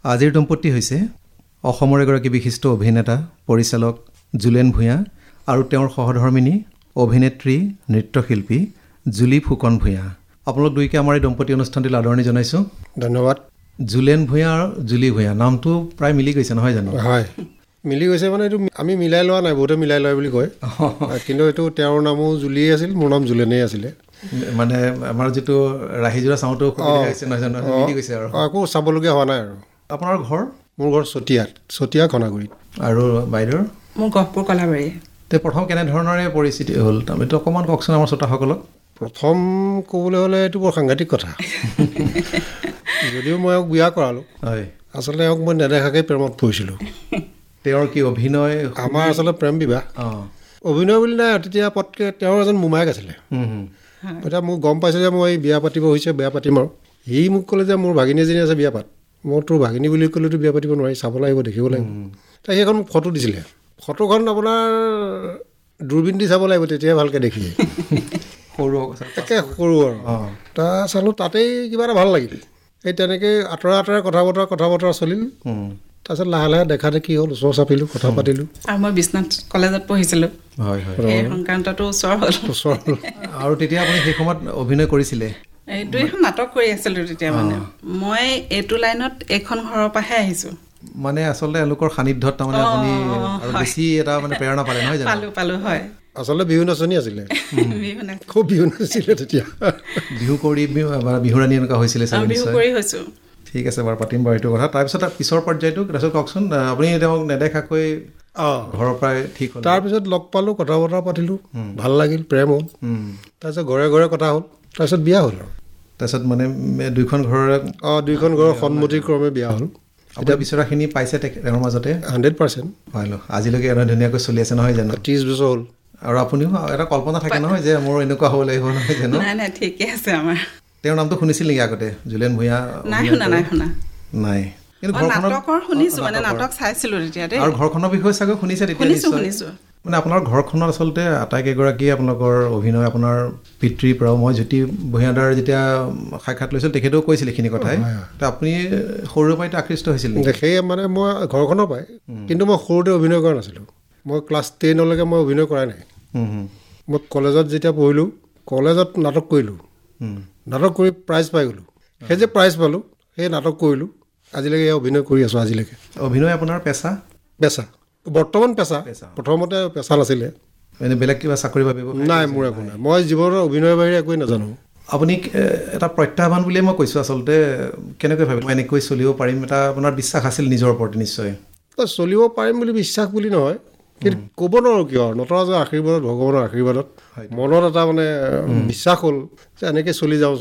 আজিৰ দম্পতি হৈছে অসমৰ এগৰাকী বিশিষ্ট অভিনেতা পৰিচালক জুলেন ভূঞা আৰু তেওঁৰ সহধৰ্মিনী অভিনেত্ৰী নৃত্যশিল্পী জুলি ফুকন ভূঞা। আপোনালোক দুইকে আমাৰ এই দম্পতি অনুষ্ঠানটিলৈ আদৰণি জনাইছোঁ। ধন্যবাদ। জুলেন ভূঞা আৰু জুলি ভূঞা নামটো প্ৰায় মিলি গৈছে নহয় জানো? হয়, মিলি গৈছে মানে এইটো আমি মিলাই লোৱা নাই, বহুতে মিলাই লয় বুলি কয়, কিন্তু এইটো তেওঁৰ নামো জুলিয়ে আছিল, মোৰ নাম জুলেনেই আছিলে। মানে আমাৰ যিটো ৰাহিজোৰা চাওঁটো হৈছে নহয় জানো, মিলি গৈছে আৰু একো চাবলগীয়া হোৱা নাই। আৰু আপোনাৰ ঘৰ? মোৰ ঘৰ চতিয়া খনাগুৰিত। আৰু বাইদেউৰ? মোৰ গহপুৰ কলাবাৰী। তে প্ৰথম কেনেধৰণৰে পৰিস্থিতি হ'ল এইটো অকণমান কওকচোন আমাৰ শ্ৰোতাসকলক। প্ৰথম ক'বলৈ হ'লে এইটো বৰ সাংঘাতিক কথা। যদিও মই এওঁক বিয়া কৰালোঁ, হয়, আচলতে এওঁক মই নেদেখাকৈ প্ৰেমত পৰিছিলোঁ। তেওঁৰ কি অভিনয়? আমাৰ আচলতে প্ৰেম বিবাহ। অভিনয় বুলি নাই, তেতিয়া পটকৈ তেওঁৰ এজন মোমায়েক আছিলে। এতিয়া মোক গম পাইছে যে মই বিয়া পাতিব হৈছে, বিয়া পাতিম আৰু সি মোক ক'লে যে মোৰ ভাগিনী এজনী আছে, বিয়া পাত। মই তোৰ ভাগিনী বুলি ক'লেতো বিয়া পাতিব নোৱাৰি, চাব লাগিব, দেখিব লাগিব। তাই সেইখন মোক ফটো দিছিলে। ফটোখন আপোনাৰ দূৰবীণ দি চাব লাগিব, তেতিয়াই ভালকৈ দেখি। সৰু একে সৰু আৰু তাৰ চালোঁ, তাতেই কিবা এটা ভাল লাগিল। সেই তেনেকৈ আঁতৰে কথা বতৰা চলিল। তাৰপিছত লাহে লাহে দেখা দেখি হ'ল, ওচৰ চাপিলোঁ, কথা পাতিলোঁ। আৰু মই বিশ্বনাথ কলেজত পঢ়িছিলোঁ। হয় হয়, সেই সংক্ৰান্তটো ওচৰ হ'ল। আৰু তেতিয়া আপুনি সেই সময়ত অভিনয় কৰিছিলে? এই দুইখন নাটক কৰি আছিলোঁ তেতিয়া। মানে মই এইটো লাইনত এইখন ঘৰৰ পৰাহে আহিছোঁ। মানে আচলতে এওঁলোকৰ সান্নিধ্যত তাৰমানে আপুনি আৰু বেছি এটা মানে প্ৰেৰণা পালে নহয় জানো? পালোঁ হয়। আচলতে বিহু নাচনি আছিলে, খুব বিহু নাচিছিলে তেতিয়া। বিহু কৰি বিহুৰাণী এনেকুৱা হৈছিলে? বিহু কৰি হৈছোঁ। ঠিক আছে বাৰু, পাতিম বাৰু এইটো কথা। তাৰপিছত পিছৰ পৰ্যায়টো তাৰপিছত কওকচোন। আপুনি তেওঁক নেদেখাকৈ ঘৰৰ পৰাই ঠিক হ'ল? তাৰপিছত লগ পালোঁ, কথা বতৰা পাতিলোঁ, ভাল লাগিল, প্ৰেম হ'ল। তাৰপিছত ঘৰে ঘৰে কথা হ'ল, তাৰপিছত বিয়া হ'ল। আৰু তাৰপিছত মানে দুইখন ঘৰৰ সন্মতিক্ৰমে বিয়া হ'ল। এতিয়া বিচৰাখিনি পাইছে তেওঁৰ মাজতে? 100%। হয়, আজিলৈকে এনে ধুনীয়াকৈ চলি আছে নহয় জানো? 30 বছৰ হ'ল। আৰু আপুনিও এটা কল্পনা থাকে নহয় যে মোৰ এনেকুৱা হ'ব লাগিব নহয় জানো? নাই, ঠিকে আছে আমাৰ। তেওঁৰ নামটো শুনিছিল নেকি আগতে, জুলেন ভূঞা? নাই শুনা। নাই, কিন্তু নাটকৰ শুনিছোঁ, মানে নাটক চাইছিলোঁ তেতিয়া দেই। আৰু ঘৰখনৰ বিষয়ে চাগৈ শুনিছে তেতিয়া? শুনিছোঁ। মানে আপোনাৰ ঘৰখনত আচলতে আটাইকেইগৰাকী আপোনালোকৰ অভিনয়, আপোনাৰ পিতৃৰ পৰাও মই জ্যোতি ভূঞাদাৰ যেতিয়া সাক্ষাৎ লৈছিলোঁ তেখেতেও কৈছিল এইখিনি কথাই। আপুনি সৰুৰে পৰাই আকৃষ্ট হৈছিল? সেয়ে মানে মই ঘৰখনৰ পৰাই, কিন্তু মই সৰুতে অভিনয় কৰা নাছিলোঁ। মই ক্লাছ 10লৈকে মই অভিনয় কৰাই নাই। মই কলেজত যেতিয়া পঢ়িলোঁ, কলেজত নাটক কৰিলোঁ। নাটক কৰি প্ৰাইজ পাই গ'লোঁ। সেই যে প্ৰাইজ পালোঁ, সেই নাটক কৰিলোঁ, আজিলৈকে অভিনয় কৰি আছোঁ আজিলৈকে। অভিনয় আপোনাৰ পেচা? বৰ্তমান পেচা। প্ৰথমতে পেচা নাছিলে। এনে বেলেগ কিবা চাকৰি বাবে? নাই, মোৰ একো নাই। মই জীৱনৰ অভিনয়ৰ বাহিৰে একোৱেই নাজানো। আপুনি এটা প্ৰত্যাহ্বান বুলিয়ে মই কৈছোঁ আচলতে। কেনেকৈ ভাবিলে মই এনেকৈ চলিব পাৰিম? এটা আপোনাৰ বিশ্বাস আছিল নিজৰ ওপৰত নিশ্চয়? চলিব পাৰিম বুলি বিশ্বাস বুলি নহয়, কিন্তু ক'ব নোৱাৰোঁ কিয়, নটৰাজৰ আশীৰ্বাদত, ভগৱানৰ আশীৰ্বাদত মনত এটা মানে বিশ্বাস হ'ল যে এনেকৈ চলি যাওঁ।